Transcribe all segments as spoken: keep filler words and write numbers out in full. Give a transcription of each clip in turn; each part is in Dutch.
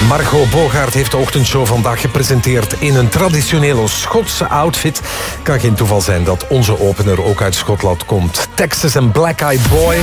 Margot Bogaert heeft de ochtendshow vandaag gepresenteerd in een traditionele Schotse outfit. Kan geen toeval zijn dat onze opener ook uit Schotland komt. Texas en Black Eyed Boy.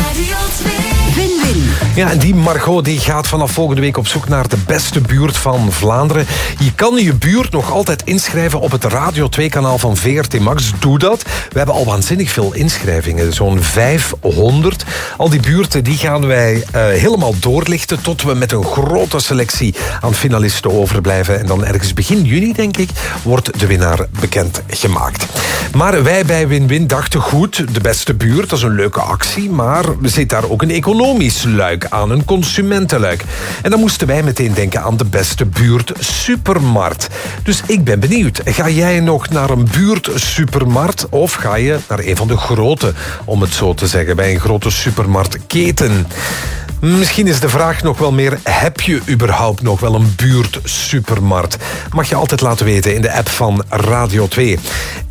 Win-win. Ja, en die Margot die gaat vanaf volgende week op zoek naar de beste buurt van Vlaanderen. Je kan je buurt nog altijd inschrijven op het Radio twee kanaal van V R T Max. Doe dat. We hebben al waanzinnig veel inschrijvingen. Zo'n vijfhonderd. Al die buurten die gaan wij uh, helemaal doorlichten tot we met een grote selectie aan finalisten overblijven. En dan ergens begin juni, denk ik, wordt de winnaar bekend gemaakt. Maar wij bij Win-Win dachten goed, de beste buurt, dat is een leuke actie, maar er zit daar ook een economisch luik aan, een consumentenluik. En dan moesten wij meteen denken aan de beste buurt supermarkt. Dus ik ben benieuwd, ga jij nog naar een buurt supermarkt of ga je naar een van de grote, om het zo te zeggen, bij een grote supermarktketen? Misschien is de vraag nog wel meer, heb je überhaupt nog wel een buurtsupermarkt? Mag je altijd laten weten in de app van Radio twee.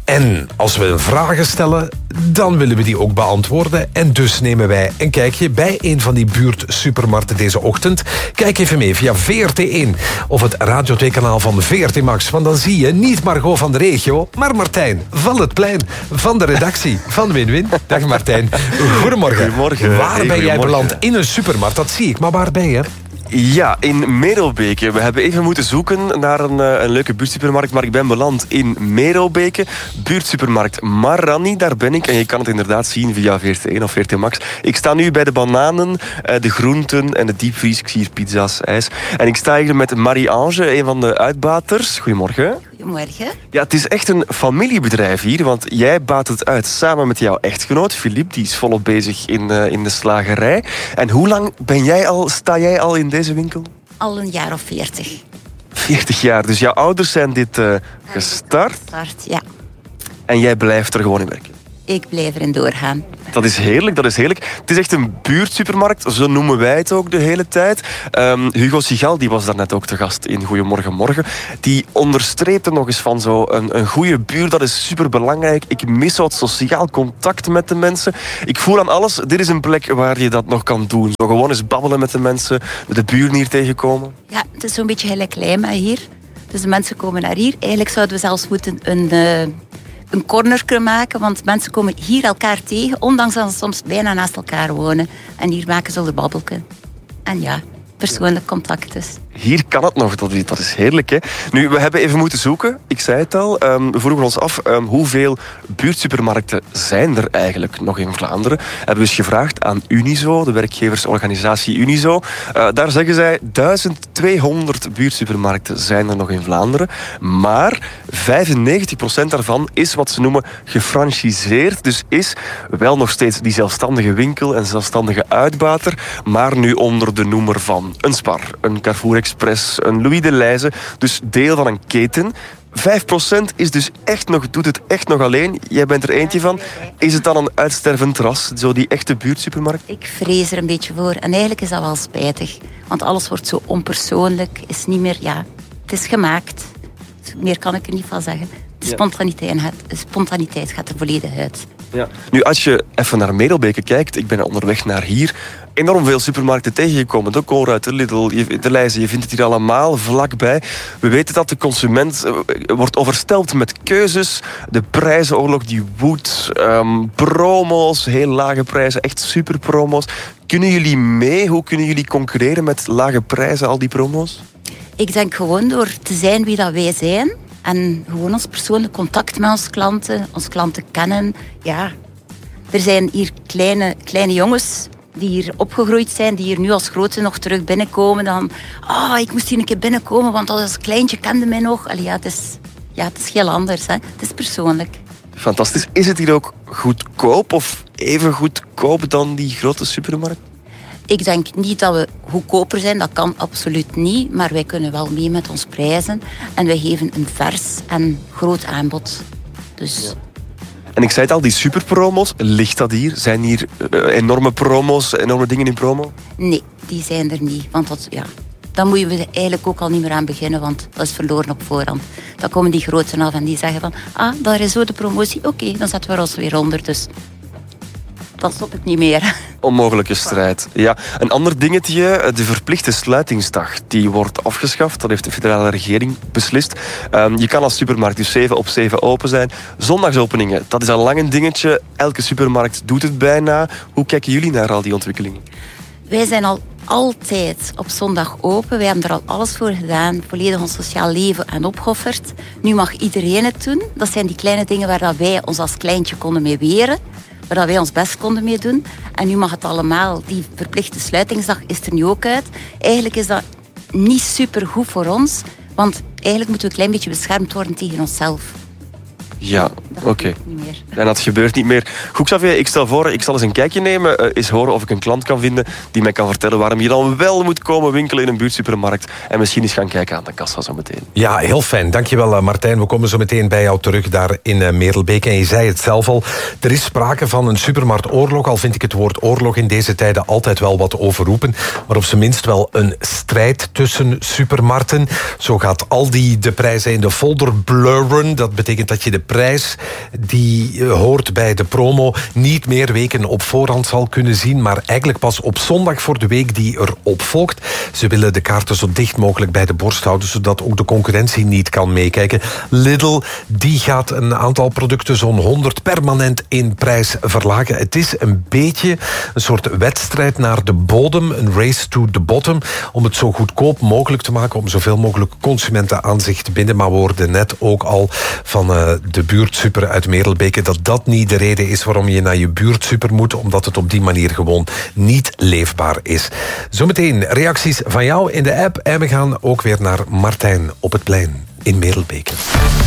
En als we vragen stellen, dan willen we die ook beantwoorden. En dus nemen wij een kijkje bij een van die buurtsupermarkten deze ochtend. Kijk even mee via V R T één of het Radio twee kanaal van V R T Max. Want dan zie je niet Margot van de regio, maar Martijn van het plein van de redactie van Win-Win. Dag Martijn. Goedemorgen. Goedemorgen. Waar ben hey, jij beland? In een supermarkt, dat zie ik. Maar waar ben je? Ja, in Merelbeke. We hebben even moeten zoeken naar een, een leuke buurtsupermarkt, maar ik ben beland in Merelbeke. Buurtsupermarkt Marani, daar ben ik. En je kan het inderdaad zien via V R T één of V R T Max. Ik sta nu bij de bananen, de groenten en de diepvries. Ik zie hier pizza's, ijs. En ik sta hier met Marie-Ange, een van de uitbaters. Goedemorgen. Goedemorgen. Ja, het is echt een familiebedrijf hier, want jij baat het uit samen met jouw echtgenoot, Philippe. Die is volop bezig in, uh, in de slagerij. En hoe lang ben jij al, sta jij al in deze winkel? Al een jaar of veertig. veertig jaar, dus jouw ouders zijn dit uh, gestart. Start, ja. En jij blijft er gewoon in werken. Ik blijf erin doorgaan. Dat is heerlijk, dat is heerlijk. Het is echt een buurtsupermarkt, zo noemen wij het ook de hele tijd. Um, Hugo Sigal, die was daarnet ook te gast in Goedemorgen Morgen. Die onderstreepte nog eens van zo een, een goede buurt, dat is superbelangrijk. Ik mis wat sociaal contact met de mensen. Ik voel aan alles, dit is een plek waar je dat nog kan doen. Zo gewoon eens babbelen met de mensen, de buren hier tegenkomen. Ja, het is zo'n beetje gelijk Lijma hier. Dus de mensen komen naar hier. Eigenlijk zouden we zelfs moeten een... Uh... een corner maken, want mensen komen hier elkaar tegen, ondanks dat ze soms bijna naast elkaar wonen. En hier maken ze een babbelken. En ja, persoonlijk contact dus. Hier kan het nog, dat is, dat is heerlijk. Hè? Nu, we hebben even moeten zoeken, ik zei het al. Um, we vroegen ons af, um, hoeveel buurtsupermarkten zijn er eigenlijk nog in Vlaanderen? Hebben we eens gevraagd aan Unizo, de werkgeversorganisatie Unizo. Uh, daar zeggen zij, duizend tweehonderd buurtsupermarkten zijn er nog in Vlaanderen. Maar vijfennegentig procent daarvan is wat ze noemen gefranchiseerd. Dus is wel nog steeds die zelfstandige winkel en zelfstandige uitbater, maar nu onder de noemer van een Spar, een Carrefour Express, een Louis de Leize, dus deel van een keten. vijf procent is dus echt nog, doet het echt nog alleen. Jij bent er eentje van. Is het dan een uitstervend ras, zo die echte buurtsupermarkt? Ik vrees er een beetje voor. En eigenlijk is dat wel spijtig. Want alles wordt zo onpersoonlijk. Is niet meer, ja, het is gemaakt. Meer kan ik er niet van zeggen. De spontaniteit gaat, de spontaniteit gaat er volledig uit. Ja. Nu, als je even naar Merelbeke kijkt, ik ben onderweg naar hier, enorm veel supermarkten tegengekomen. De Colruyt, de Lidl, de Leize, je vindt het hier allemaal vlakbij. We weten dat de consument uh, wordt overstelpt met keuzes. De prijzenoorlog die woedt. Um, promo's, heel lage prijzen, echt superpromo's. Kunnen jullie mee? Hoe kunnen jullie concurreren met lage prijzen, al die promo's? Ik denk gewoon door te zijn wie dat wij zijn. En gewoon ons persoonlijk contact met onze klanten, onze klanten kennen. Ja, er zijn hier kleine, kleine jongens die hier opgegroeid zijn, die hier nu als grote nog terug binnenkomen. Dan, ah, oh, ik moest hier een keer binnenkomen, want als kleintje kende mij nog. Allee, ja, het is, ja, het is heel anders, hè. Het is persoonlijk. Fantastisch. Is het hier ook goedkoop of even goedkoop dan die grote supermarkt? Ik denk niet dat we goedkoper zijn, dat kan absoluut niet. Maar wij kunnen wel mee met onze prijzen. En wij geven een vers en groot aanbod. Dus... Ja. En ik zei het al, die superpromo's, ligt dat hier? Zijn hier uh, enorme promo's, enorme dingen in promo? Nee, die zijn er niet. Want dat, ja, dan moeten we er eigenlijk ook al niet meer aan beginnen, want dat is verloren op voorhand. Dan komen die groten af en die zeggen van, ah, daar is zo de promotie. Oké, okay, dan zetten we ons weer onder. Dus dan stop ik niet meer. Onmogelijke strijd. Ja. Een ander dingetje, de verplichte sluitingsdag, die wordt afgeschaft. Dat heeft de federale regering beslist. Um, je kan als supermarkt dus zeven op zeven open zijn. Zondagsopeningen, dat is al lang een dingetje. Elke supermarkt doet het bijna. Hoe kijken jullie naar al die ontwikkelingen? Wij zijn al altijd op zondag open. Wij hebben er al alles voor gedaan. Volledig ons sociaal leven aan opgeofferd. Nu mag iedereen het doen. Dat zijn die kleine dingen waar dat wij ons als kleintje konden mee weren. Waar dat wij ons best konden mee doen. En nu mag het allemaal. Die verplichte sluitingsdag is er nu ook uit. Eigenlijk is dat niet super goed voor ons. Want eigenlijk moeten we een klein beetje beschermd worden tegen onszelf. Ja, oké. Okay. En dat gebeurt niet meer. Goed, Xavier, ik stel voor, ik zal eens een kijkje nemen. Uh, eens horen of ik een klant kan vinden die mij kan vertellen waarom je dan wel moet komen winkelen in een buurtsupermarkt. En misschien eens gaan kijken aan de kassa zo meteen. Ja, heel fijn. Dankjewel, Martijn. We komen zo meteen bij jou terug daar in uh, Merelbeek. En je zei het zelf al, er is sprake van een supermarktoorlog. Al vind ik het woord oorlog in deze tijden altijd wel wat overroepen. Maar op zijn minst wel een strijd tussen supermarkten. Zo gaat Aldi de prijzen in de folder blurren. Dat betekent dat je de prijs die hoort bij de promo niet meer weken op voorhand zal kunnen zien, maar eigenlijk pas op zondag voor de week die erop volgt. Ze willen de kaarten zo dicht mogelijk bij de borst houden, zodat ook de concurrentie niet kan meekijken. Lidl, die gaat een aantal producten zo'n honderd permanent in prijs verlagen. Het is een beetje een soort wedstrijd naar de bodem, een race to the bottom, om het zo goedkoop mogelijk te maken, om zoveel mogelijk consumenten aan zich te binden. Maar we hoorden net ook al van uh, de buurtsuper uit Merelbeke dat dat niet de reden is waarom je naar je buurtsuper moet, omdat het op die manier gewoon niet leefbaar is. Zometeen reacties van jou in de app en we gaan ook weer naar Martijn op het plein in Merelbeke.